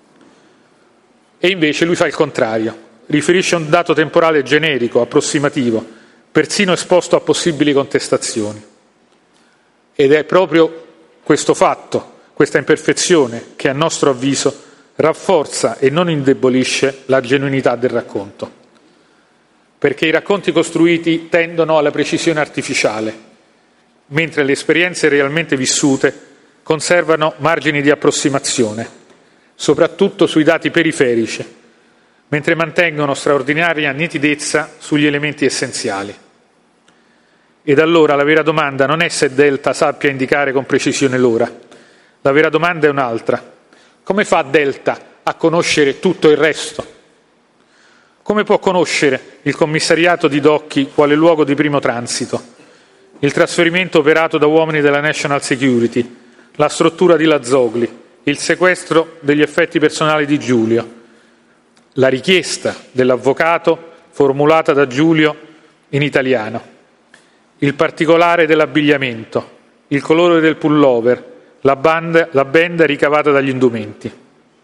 S1: E invece lui fa il contrario, riferisce un dato temporale generico, approssimativo, persino esposto a possibili contestazioni. Ed è proprio questo fatto, questa imperfezione, che a nostro avviso rafforza e non indebolisce la genuinità del racconto. Perché i racconti costruiti tendono alla precisione artificiale, mentre le esperienze realmente vissute conservano margini di approssimazione, soprattutto sui dati periferici, mentre mantengono straordinaria nitidezza sugli elementi essenziali. Ed allora la vera domanda non è se Delta sappia indicare con precisione l'ora. La vera domanda è un'altra. Come fa Delta a conoscere tutto il resto? Come può conoscere il commissariato di Docchi quale luogo di primo transito, il trasferimento operato da uomini della National Security, la struttura di Lazzogli, il sequestro degli effetti personali di Giulio, la richiesta dell'avvocato formulata da Giulio in italiano, il particolare dell'abbigliamento, il colore del pullover, la benda ricavata dagli indumenti?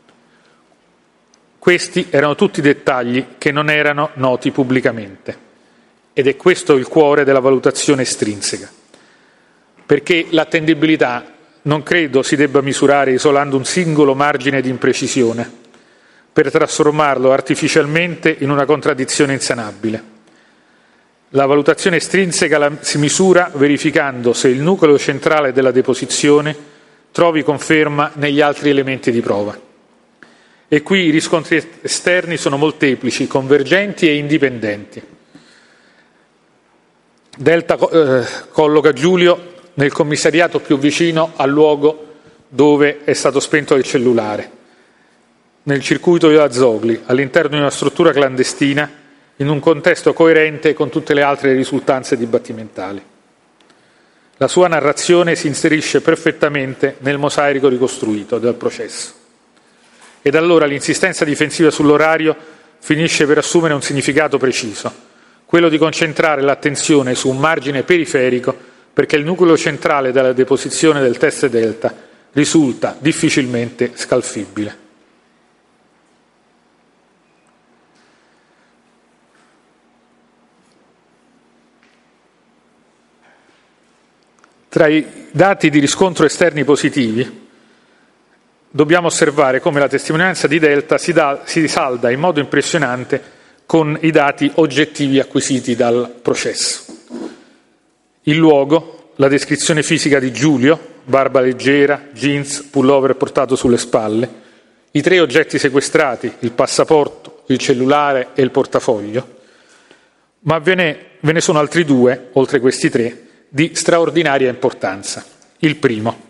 S1: Questi erano tutti dettagli che non erano noti pubblicamente. Ed è questo il cuore della valutazione estrinseca. Perché l'attendibilità non credo si debba misurare isolando un singolo margine di imprecisione per trasformarlo artificialmente in una contraddizione insanabile. La valutazione estrinseca si misura verificando se il nucleo centrale della deposizione trovi conferma negli altri elementi di prova. E qui i riscontri esterni sono molteplici, convergenti e indipendenti. Delta colloca Giulio nel commissariato più vicino al luogo dove è stato spento il cellulare, nel circuito di Lazzogli, all'interno di una struttura clandestina, in un contesto coerente con tutte le altre risultanze dibattimentali. La sua narrazione si inserisce perfettamente nel mosaico ricostruito del processo. Ed allora l'insistenza difensiva sull'orario finisce per assumere un significato preciso, quello di concentrare l'attenzione su un margine periferico perché il nucleo centrale della deposizione del test Delta risulta difficilmente scalfibile. Tra i dati di riscontro esterni positivi dobbiamo osservare come la testimonianza di Delta si salda in modo impressionante con i dati oggettivi acquisiti dal processo. Il luogo, la descrizione fisica di Giulio, barba leggera, jeans, pullover portato sulle spalle, i 3 oggetti sequestrati, il passaporto, il cellulare e il portafoglio, ma ve ne sono altri 2, oltre questi 3, di straordinaria importanza. Il primo.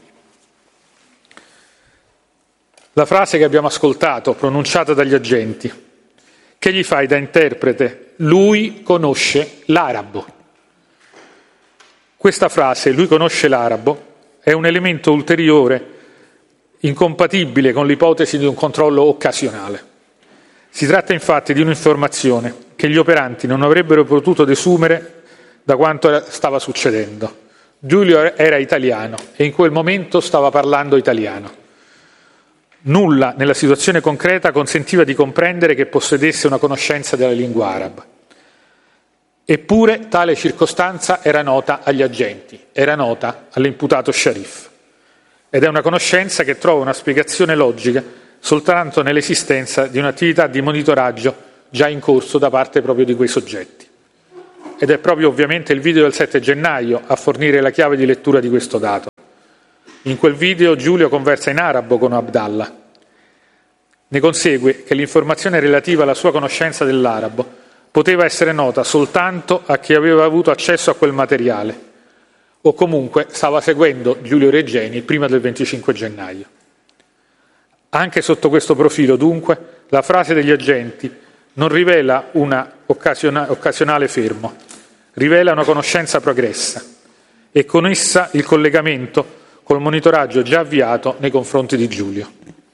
S1: La frase che abbiamo ascoltato, pronunciata dagli agenti, che gli fai da interprete, lui conosce l'arabo. Questa frase, lui conosce l'arabo, è un elemento ulteriore, incompatibile con l'ipotesi di un controllo occasionale. Si tratta infatti di un'informazione che gli operanti non avrebbero potuto desumere da quanto stava succedendo. Giulio era italiano e in quel momento stava parlando italiano. Nulla nella situazione concreta consentiva di comprendere che possedesse una conoscenza della lingua araba. Eppure tale circostanza era nota agli agenti, era nota all'imputato Sharif. Ed è una conoscenza che trova una spiegazione logica soltanto nell'esistenza di un'attività di monitoraggio già in corso da parte proprio di quei soggetti. ed è proprio ovviamente il video del 7 gennaio a fornire la chiave di lettura di questo dato. In quel video Giulio conversa in arabo con Abdallah. Ne consegue che l'informazione relativa alla sua conoscenza dell'arabo poteva essere nota soltanto a chi aveva avuto accesso a quel materiale, o comunque stava seguendo Giulio Regeni prima del 25 gennaio. Anche sotto questo profilo, dunque, la frase degli agenti non rivela una occasionale fermo, rivela una conoscenza progressa e con essa il collegamento col monitoraggio già avviato nei confronti di Giulio.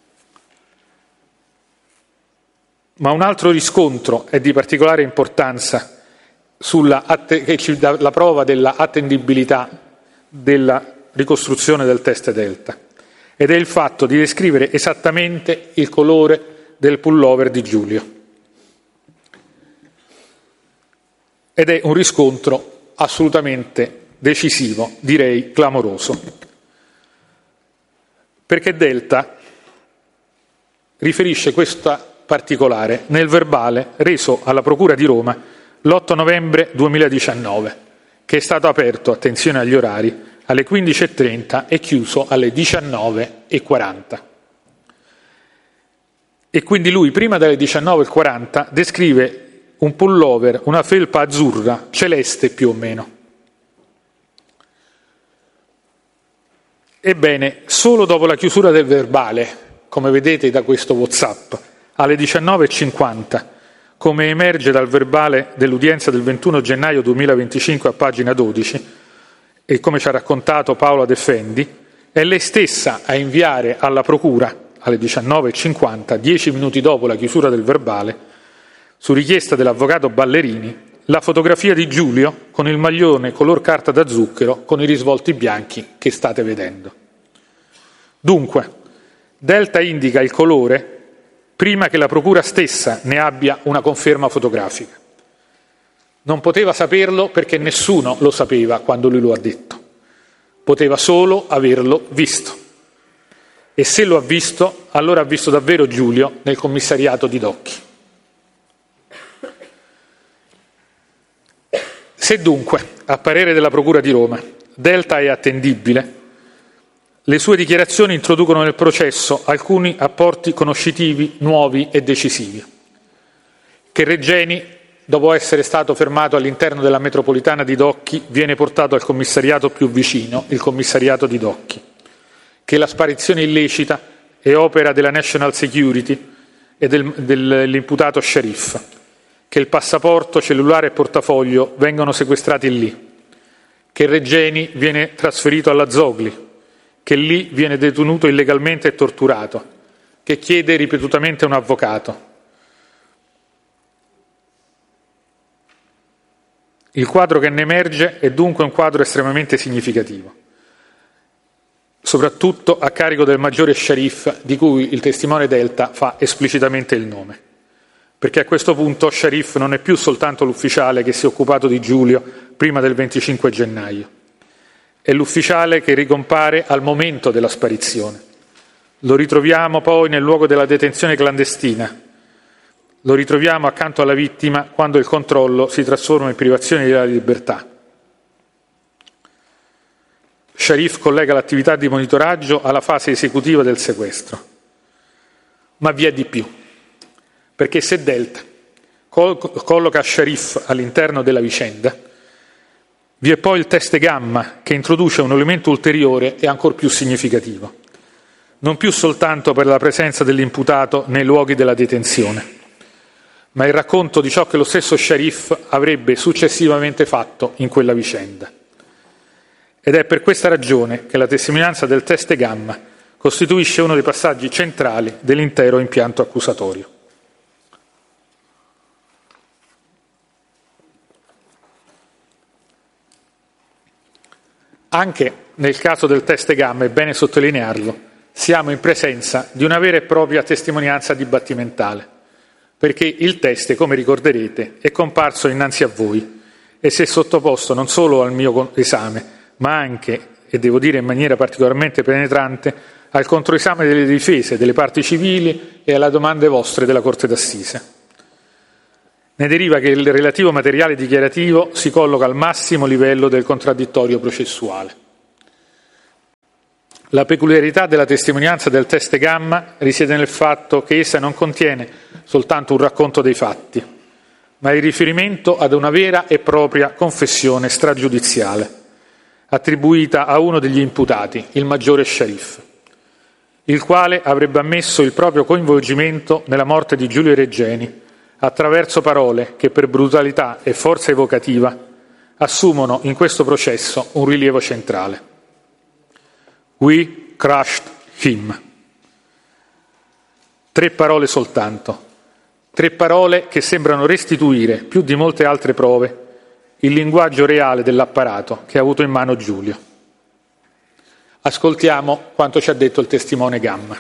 S1: Ma un altro riscontro è di particolare importanza che ci dà la prova della attendibilità della ricostruzione del test delta, ed è il fatto di descrivere esattamente il colore del pullover di Giulio. Ed è un riscontro assolutamente decisivo, direi clamoroso, perché Delta riferisce questa particolare nel verbale reso alla Procura di Roma l'8 novembre 2019, che è stato aperto, attenzione agli orari, alle 15:30 e chiuso alle 19:40. E quindi lui, prima delle 19:40, descrive un pullover, una felpa azzurra, celeste più o meno. Ebbene, solo dopo la chiusura del verbale, come vedete da questo WhatsApp, alle 19:50, come emerge dal verbale dell'udienza del 21 gennaio 2025 a pagina 12, e come ci ha raccontato Paola De Fendi, è lei stessa a inviare alla Procura, alle 19:50, 10 minuti dopo la chiusura del verbale, su richiesta dell'avvocato Ballerini, la fotografia di Giulio con il maglione color carta da zucchero con i risvolti bianchi che state vedendo. Dunque, Delta indica il colore prima che la Procura stessa ne abbia una conferma fotografica. Non poteva saperlo perché nessuno lo sapeva quando lui lo ha detto. Poteva solo averlo visto. E se lo ha visto, allora ha visto davvero Giulio nel commissariato di Docchi. Se dunque, a parere della Procura di Roma, Delta è attendibile, le sue dichiarazioni introducono nel processo alcuni apporti conoscitivi nuovi e decisivi. Che Regeni, dopo essere stato fermato all'interno della metropolitana di Docchi, viene portato al commissariato più vicino, il commissariato di Docchi. Che la sparizione illecita è opera della National Security e dell'imputato Sharif. Che il passaporto, cellulare e portafoglio vengono sequestrati lì, che Regeni viene trasferito alla Zogli, che lì viene detenuto illegalmente e torturato, che chiede ripetutamente un avvocato. Il quadro che ne emerge è dunque un quadro estremamente significativo, soprattutto a carico del maggiore Sharif, di cui il testimone Delta fa esplicitamente il nome. Perché a questo punto Sharif non è più soltanto l'ufficiale che si è occupato di Giulio prima del 25 gennaio. È l'ufficiale che ricompare al momento della sparizione. Lo ritroviamo poi nel luogo della detenzione clandestina. Lo ritroviamo accanto alla vittima quando il controllo si trasforma in privazione della libertà. Sharif collega l'attività di monitoraggio alla fase esecutiva del sequestro. Ma vi è di più. Perché se Delta colloca Sharif all'interno della vicenda, vi è poi il test gamma che introduce un elemento ulteriore e ancor più significativo, non più soltanto per la presenza dell'imputato nei luoghi della detenzione, ma il racconto di ciò che lo stesso Sharif avrebbe successivamente fatto in quella vicenda. Ed è per questa ragione che la testimonianza del test gamma costituisce uno dei passaggi centrali dell'intero impianto accusatorio. Anche nel caso del test gamma, è bene sottolinearlo, siamo in presenza di una vera e propria testimonianza dibattimentale, perché il test, come ricorderete, è comparso innanzi a voi e si è sottoposto non solo al mio esame, ma anche, e devo dire in maniera particolarmente penetrante, al controesame delle difese, delle parti civili e alle domande vostre della Corte d'Assise. Ne deriva che il relativo materiale dichiarativo si colloca al massimo livello del contraddittorio processuale. La peculiarità della testimonianza del test Gamma risiede nel fatto che essa non contiene soltanto un racconto dei fatti, ma il riferimento ad una vera e propria confessione stragiudiziale, attribuita a uno degli imputati, il maggiore Sharif, il quale avrebbe ammesso il proprio coinvolgimento nella morte di Giulio Regeni attraverso parole che per brutalità e forza evocativa assumono in questo processo un rilievo centrale. We crushed him. 3 parole soltanto, 3 parole che sembrano restituire, più di molte altre prove, il linguaggio reale dell'apparato che ha avuto in mano Giulio. Ascoltiamo quanto ci ha detto il testimone Gamma.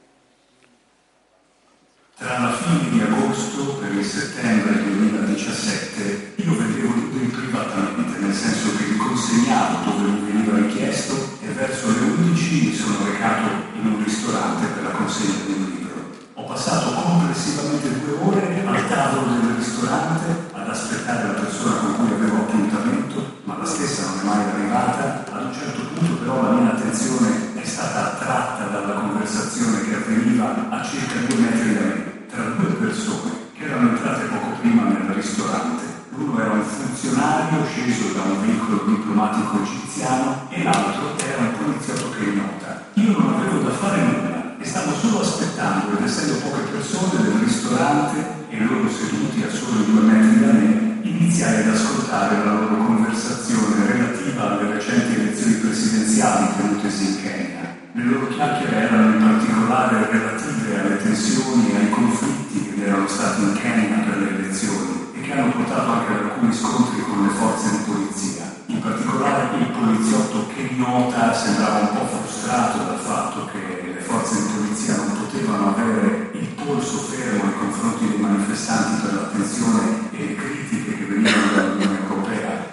S4: Tra la fine di agosto e il settembre 2017 io vedevo lui privatamente, nel senso che gli consegnavo dove mi veniva richiesto e verso le 11 mi sono recato in un ristorante per la consegna di un libro. Ho passato complessivamente 2 ore al tavolo del ristorante ad aspettare la persona con cui avevo appuntamento, ma la stessa non è mai arrivata. Ad un certo punto però la mia attenzione è stata attratta dalla conversazione che avveniva a circa 2 metri da me, tra 2 persone che erano entrate poco prima nel ristorante. L'uno era un funzionario sceso da un veicolo diplomatico egiziano e l'altro era un poliziotto che nota. Io non avevo da fare nulla e stavo solo aspettando, ed essendo poche persone del ristorante e loro seduti a solo 2 metri da me, iniziai ad ascoltare la loro conversazione relativa alle recenti elezioni presidenziali tenutesi in Kenya. Le loro chiacchiere erano in particolare relative alle tensioni e ai conflitti che erano stati in Kenya per le elezioni e che hanno portato anche ad alcuni scontri con le forze di polizia. In particolare il poliziotto che nota sembrava un po' frustrato dal fatto che le forze di polizia non potevano avere il polso fermo nei confronti dei manifestanti per l'attenzione e le critiche che venivano dall'Unione Europea.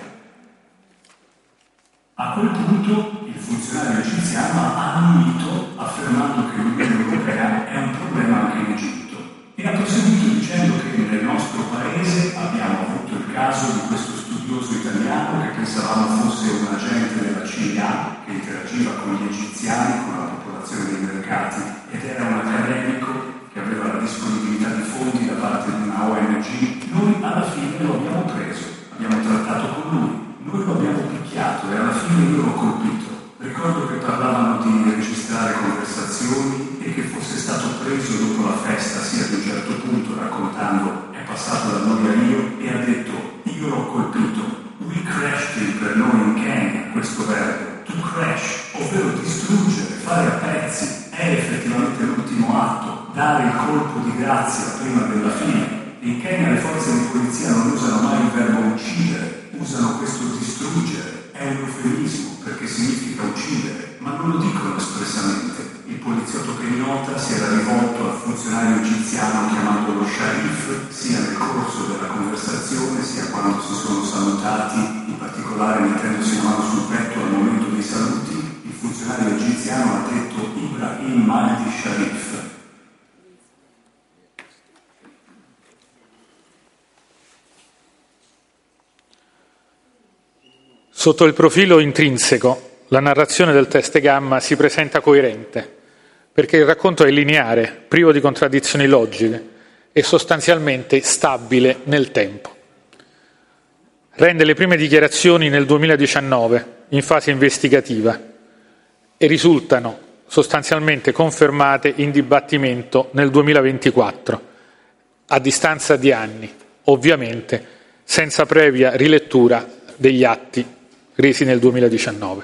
S4: A quel punto il funzionario egiziano ha annuito affermando che l'Unione Europea è un problema anche in Egitto e ha proseguito dicendo che nel nostro paese abbiamo avuto il caso di questo studioso italiano che pensavamo fosse un agente della CIA che interagiva con gli egiziani, con la popolazione dei mercati, ed era un accademico che aveva la disponibilità di fondi da parte di una ONG. Noi alla fine lo abbiamo preso, abbiamo trattato con lui. Noi lo abbiamo picchiato e alla fine io l'ho colpito. Ricordo che parlavano di registrare conversazioni e che fosse stato preso dopo la festa, sia ad un certo punto raccontando è passato da noi a io e ha detto io l'ho colpito. We crashed him per noi in Kenya, questo verbo, to crash, ovvero distruggere, fare a pezzi, è effettivamente l'ultimo atto, dare il colpo di grazia prima della fine. In Kenya le forze di polizia non usano mai il verbo uccidere, usano questo distruggere, è un eufemismo perché significa uccidere, ma non lo dicono espressamente. Il poliziotto che nota si era rivolto al funzionario egiziano chiamandolo Sharif, sia nel corso della conversazione sia quando si sono salutati, in particolare mettendosi la mano sul petto al momento dei saluti. Il funzionario egiziano ha detto Ibrahim Mahdi Sharif.
S1: Sotto il profilo intrinseco, la narrazione del test Gamma si presenta coerente, perché il racconto è lineare, privo di contraddizioni logiche e sostanzialmente stabile nel tempo. Rende le prime dichiarazioni nel 2019, in fase investigativa, e risultano sostanzialmente confermate in dibattimento nel 2024, a distanza di anni, ovviamente senza previa rilettura degli atti resi nel 2019.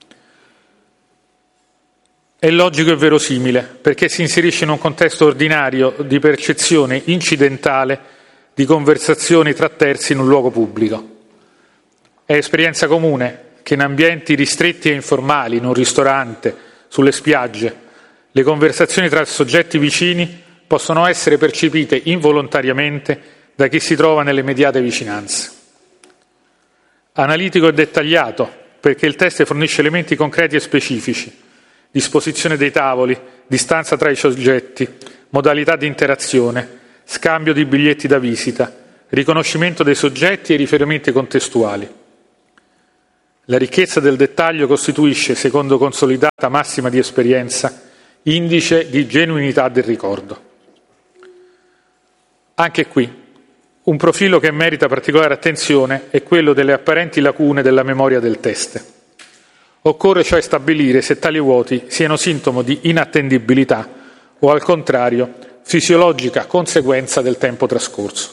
S1: È logico e verosimile perché si inserisce in un contesto ordinario di percezione incidentale di conversazioni tra terzi in un luogo pubblico. È esperienza comune che in ambienti ristretti e informali, in un ristorante, sulle spiagge, le conversazioni tra soggetti vicini possono essere percepite involontariamente da chi si trova nelle immediate vicinanze. Analitico e dettagliato, perché il test fornisce elementi concreti e specifici, disposizione dei tavoli, distanza tra i soggetti, modalità di interazione, scambio di biglietti da visita, riconoscimento dei soggetti e riferimenti contestuali. La ricchezza del dettaglio costituisce, secondo consolidata massima di esperienza, indice di genuinità del ricordo. Anche qui, un profilo che merita particolare attenzione è quello delle apparenti lacune della memoria del teste. Occorre cioè stabilire se tali vuoti siano sintomo di inattendibilità o, al contrario, fisiologica conseguenza del tempo trascorso.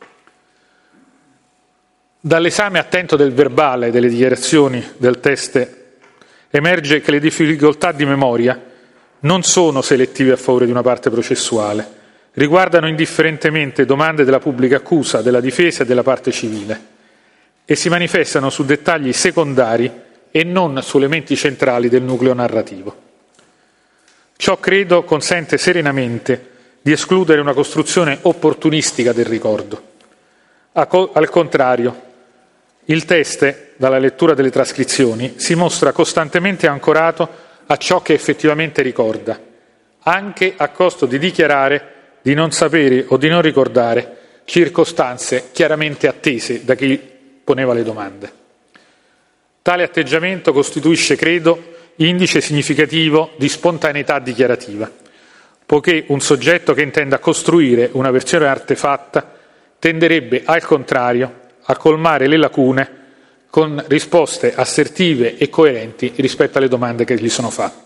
S1: Dall'esame attento del verbale delle dichiarazioni del teste emerge che le difficoltà di memoria non sono selettive a favore di una parte processuale, riguardano indifferentemente domande della pubblica accusa, della difesa e della parte civile e si manifestano su dettagli secondari e non su elementi centrali del nucleo narrativo. Ciò, credo, consente serenamente di escludere una costruzione opportunistica del ricordo. Al contrario, il teste, dalla lettura delle trascrizioni, si mostra costantemente ancorato a ciò che effettivamente ricorda, anche a costo di dichiarare di non sapere o di non ricordare circostanze chiaramente attese da chi poneva le domande. Tale atteggiamento costituisce, credo, indice significativo di spontaneità dichiarativa, poiché un soggetto che intenda costruire una versione artefatta tenderebbe, al contrario, a colmare le lacune con risposte assertive e coerenti rispetto alle domande che gli sono fatte.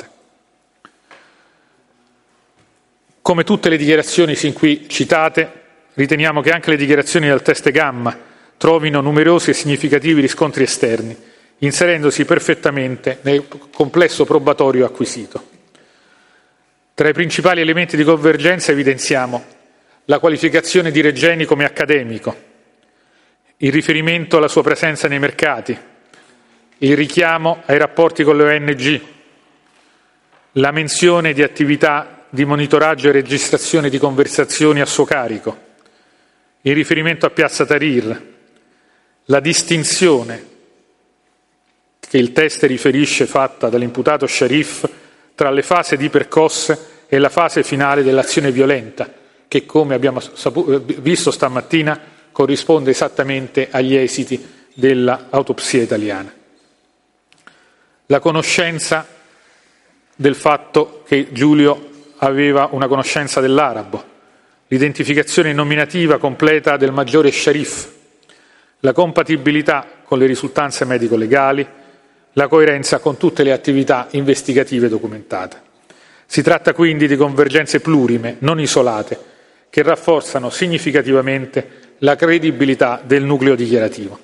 S1: Come tutte le dichiarazioni sin qui citate, riteniamo che anche le dichiarazioni del teste Gamma trovino numerosi e significativi riscontri esterni, inserendosi perfettamente nel complesso probatorio acquisito. Tra i principali elementi di convergenza evidenziamo la qualificazione di Regeni come accademico, il riferimento alla sua presenza nei mercati, il richiamo ai rapporti con le ONG, la menzione di attività di monitoraggio e registrazione di conversazioni a suo carico, il riferimento a Piazza Tahrir, la distinzione che il teste riferisce fatta dall'imputato Sharif tra le fasi di percosse e la fase finale dell'azione violenta, che, come abbiamo visto stamattina, corrisponde esattamente agli esiti dell'autopsia italiana. La conoscenza del fatto che Giulio aveva una conoscenza dell'arabo, l'identificazione nominativa completa del maggiore Sharif, la compatibilità con le risultanze medico-legali, la coerenza con tutte le attività investigative documentate. Si tratta quindi di convergenze plurime, non isolate, che rafforzano significativamente la credibilità del nucleo dichiarativo.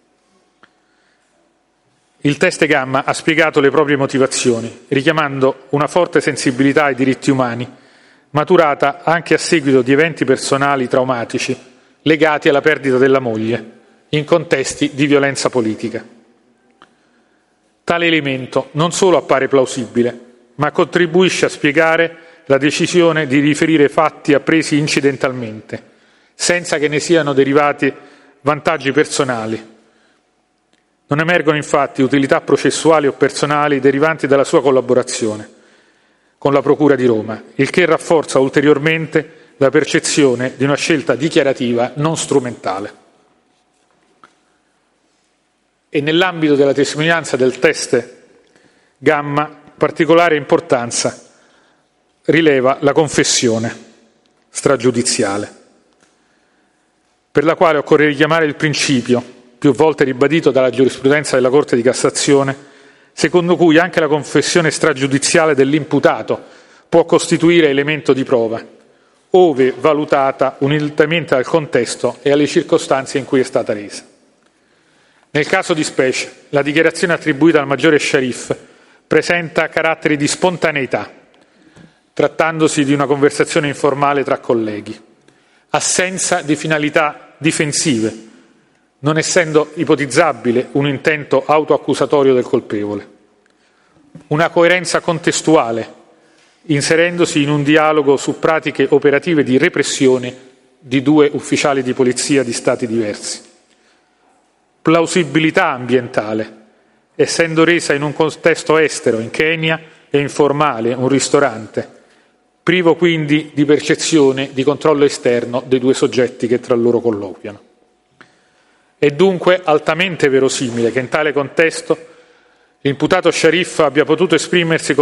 S1: Il teste Gamma ha spiegato le proprie motivazioni, richiamando una forte sensibilità ai diritti umani, maturata anche a seguito di eventi personali traumatici legati alla perdita della moglie, in contesti di violenza politica. Tale elemento non solo appare plausibile, ma contribuisce a spiegare la decisione di riferire fatti appresi incidentalmente, senza che ne siano derivati vantaggi personali. Non emergono infatti utilità processuali o personali derivanti dalla sua collaborazione con la Procura di Roma, il che rafforza ulteriormente la percezione di una scelta dichiarativa non strumentale. E nell'ambito della testimonianza del teste Gamma, particolare importanza rileva la confessione stragiudiziale, per la quale occorre richiamare il principio, più volte ribadito dalla giurisprudenza della Corte di Cassazione, secondo cui anche la confessione stragiudiziale dell'imputato può costituire elemento di prova, ove valutata unitamente al contesto e alle circostanze in cui è stata resa. Nel caso di specie, la dichiarazione attribuita al maggiore Sharif presenta caratteri di spontaneità, trattandosi di una conversazione informale tra colleghi, assenza di finalità difensive, non essendo ipotizzabile un intento autoaccusatorio del colpevole. Una coerenza contestuale, inserendosi in un dialogo su pratiche operative di repressione di due ufficiali di polizia di stati diversi. Plausibilità ambientale, essendo resa in un contesto estero, in Kenya, e informale, un ristorante, privo quindi di percezione di controllo esterno dei due soggetti che tra loro colloquiano. È dunque altamente verosimile che in tale contesto l'imputato Sharif abbia potuto esprimersi con